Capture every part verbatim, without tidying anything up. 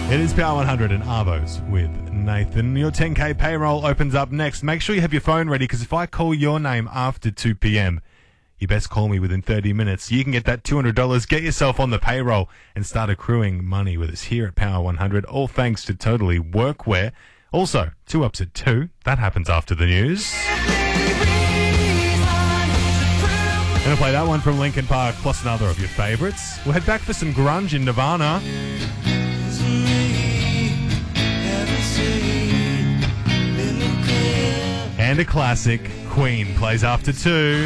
It is Power one hundred and Arvos with Nathan. Your ten K payroll opens up next. Make sure you have your phone ready, because if I call your name after two p.m, you best call me within thirty minutes. You can get that two hundred dollars, get yourself on the payroll, and start accruing money with us here at Power one hundred, all thanks to Totally Workwear. Also, two ups at two. That happens after the news. Gonna play that one from Linkin Park, plus another of your favourites. We'll head back for some grunge in Nirvana. And a classic, Queen, plays after two.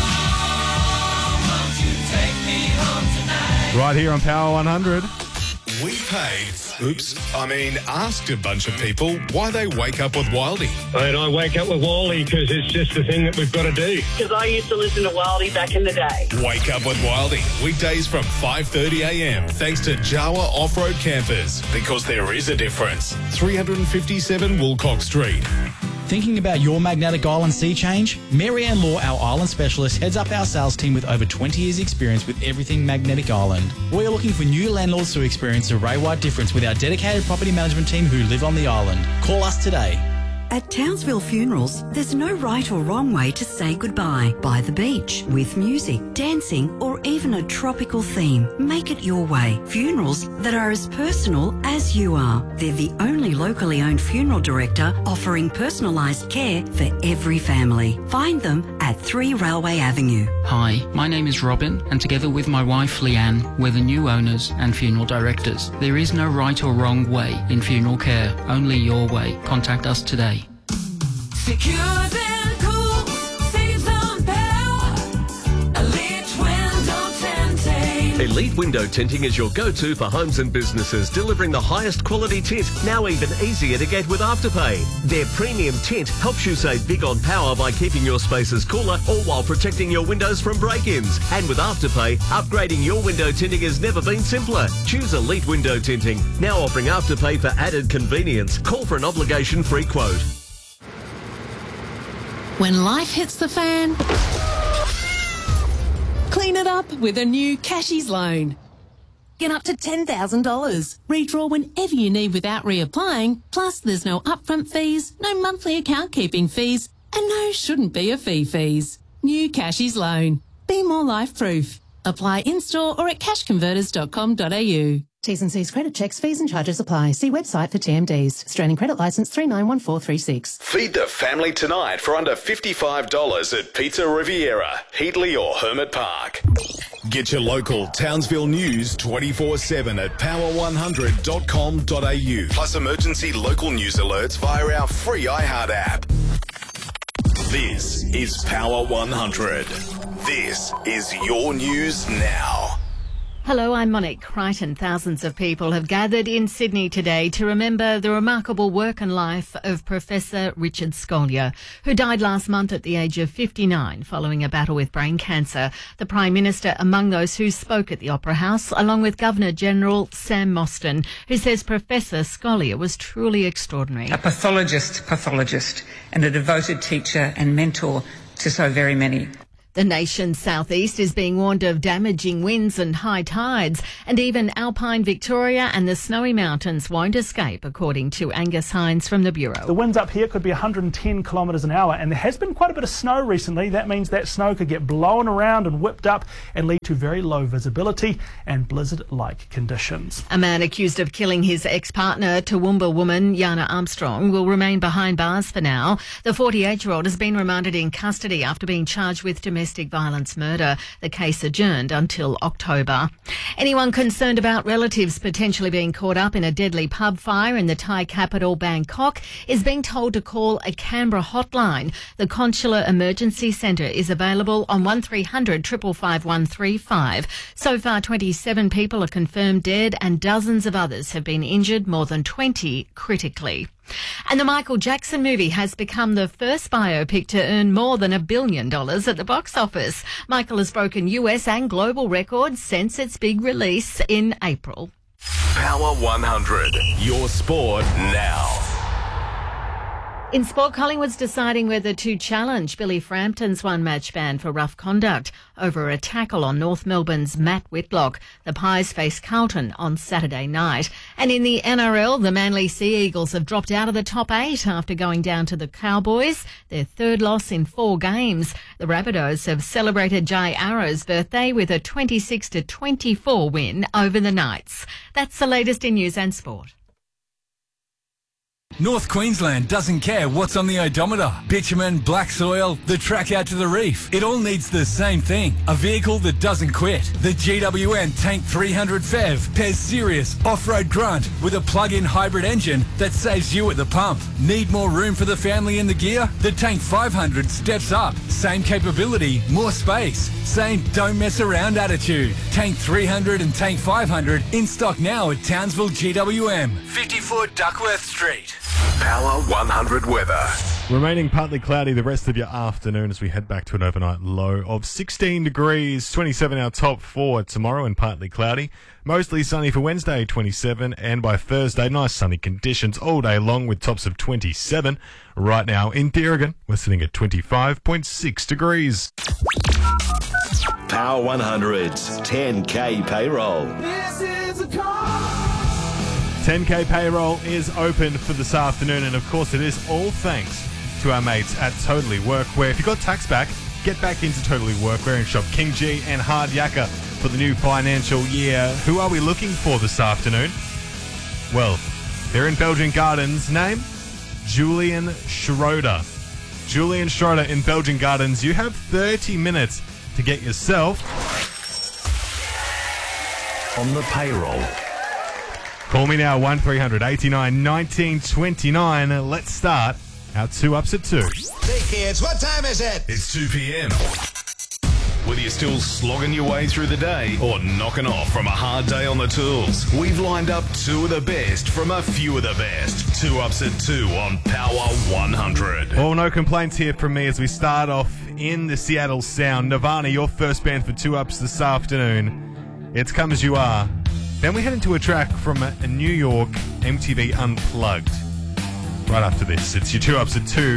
Right here on Power one hundred. We paid, oops, I mean asked a bunch of people why they wake up with Wildy. And I wake up with Wildy because it's just the thing that we've got to do. Because I used to listen to Wildy back in the day. Wake up with Wildy, weekdays from five thirty a.m. thanks to Jawa Off-Road Campers, because there is a difference. three fifty-seven Woolcock Street. Thinking about your Magnetic Island sea change? Marianne Law, our island specialist, heads up our sales team with over twenty years experience with everything Magnetic Island. We are looking for new landlords to experience a ray-wide difference with our dedicated property management team who live on the island. Call us today. At Townsville Funerals, there's no right or wrong way to say goodbye. By the beach, with music, dancing, or even a tropical theme. Make it your way. Funerals that are as personal as you are. They're the only locally owned funeral director offering personalised care for every family. Find them at three Railway Avenue. Hi, my name is Robin, and together with my wife Leanne, we're the new owners and funeral directors. There is no right or wrong way in funeral care, only your way. Contact us today. Secure and cool, safe on power. Elite Window Tinting. Elite Window Tinting is your go-to for homes and businesses, delivering the highest quality tint, now even easier to get with Afterpay. Their premium tint helps you save big on power by keeping your spaces cooler, all while protecting your windows from break-ins. And with Afterpay, upgrading your window tinting has never been simpler. Choose Elite Window Tinting, now offering Afterpay for added convenience. Call for an obligation-free quote. When life hits the fan, clean it up with a new Cashies loan. Get up to ten thousand dollars. Redraw whenever you need without reapplying. Plus, there's no upfront fees, no monthly account keeping fees, and no shouldn't be a fee fees. New Cashies loan. Be more life-proof. Apply in-store or at cash converters dot com dot a u. T's and C's credit checks, fees and charges apply. See website for T M Ds. Australian credit licence three nine one four three six. Feed the family tonight for under fifty-five dollars at Pizza Riviera, Heatley or Hermit Park. Get your local Townsville news twenty-four seven at power one hundred dot com dot a u. Plus emergency local news alerts via our free iHeart app. This is Power one hundred. This is your news now. Hello, I'm Monique Crichton. Thousands of people have gathered in Sydney today to remember the remarkable work and life of Professor Richard Scolyer, who died last month at the age of fifty-nine following a battle with brain cancer. The Prime Minister among those who spoke at the Opera House, along with Governor-General Sam Mostyn, who says Professor Scolyer was truly extraordinary. A pathologist, pathologist, and a devoted teacher and mentor to so very many. The nation's southeast is being warned of damaging winds and high tides, and even alpine Victoria and the Snowy Mountains won't escape, according to Angus Hines from the Bureau. The winds up here could be one hundred ten kilometres an hour, and there has been quite a bit of snow recently. That means that snow could get blown around and whipped up and lead to very low visibility and blizzard-like conditions. A man accused of killing his ex-partner, Toowoomba woman Yana Armstrong, will remain behind bars for now. The forty-eight-year-old has been remanded in custody after being charged with domestic violence murder. The case adjourned until October. Anyone concerned about relatives potentially being caught up in a deadly pub fire in the Thai capital Bangkok is being told to call a Canberra hotline. The Consular Emergency Centre is available on one three hundred five five five one three five. So far, twenty-seven people are confirmed dead and dozens of others have been injured, more than twenty critically. And the Michael Jackson movie has become the first biopic to earn more than a billion dollars at the box office. Michael has broken U S and global records since its big release in April. Power one hundred, your sport now. In sport, Collingwood's deciding whether to challenge Billy Frampton's one-match ban for rough conduct over a tackle on North Melbourne's Matt Whitlock. The Pies face Carlton on Saturday night. And in the N R L, the Manly Sea Eagles have dropped out of the top eight after going down to the Cowboys, their third loss in four games. The Rabbitohs have celebrated Jai Arrow's birthday with a twenty-six to twenty-four win over the Knights. That's the latest in news and sport. North Queensland doesn't care what's on the odometer. Bitumen, black soil, the track out to the reef. It all needs the same thing. A vehicle that doesn't quit. The G W N Tank three hundred F E V pairs serious off-road grunt with a plug-in hybrid engine that saves you at the pump. Need more room for the family in the gear? The Tank five hundred steps up. Same capability, more space. Same don't mess around attitude. Tank three hundred and Tank five hundred in stock now at Townsville G W M. fifty-four Duckworth Street. Power one hundred weather. Remaining partly cloudy the rest of your afternoon as we head back to an overnight low of sixteen degrees, twenty-seven our top four tomorrow and partly cloudy. Mostly sunny for Wednesday, twenty-seven, and by Thursday, nice sunny conditions all day long with tops of twenty-seven. Right now in Thurgoon, we're sitting at twenty-five point six degrees. Power one hundred's ten K payroll. This is a call. ten K payroll is open for this afternoon, and of course it is all thanks to our mates at Totally Workwear. If you got tax back, get back into Totally Workwear and shop King G and Hard Yakka for the new financial year. Who are we looking for this afternoon? Well, they're in Belgian Gardens. Name? Julian Schroeder. Julian Schroeder in Belgian Gardens. You have thirty minutes to get yourself on the payroll. Call me now, one three hundred eighty-nine nineteen twenty-nine. Let's start our two ups at two. Hey kids, what time is it? It's two p.m. Whether you're still slogging your way through the day or knocking off from a hard day on the tools, we've lined up two of the best from a few of the best. Two ups at two on Power one hundred. Oh, no complaints here from me as we start off in the Seattle Sound. Nirvana, your first band for two ups this afternoon. It's Come As You Are. Then we head into a track from a New York M T V Unplugged. Right after this, it's your two ups at two.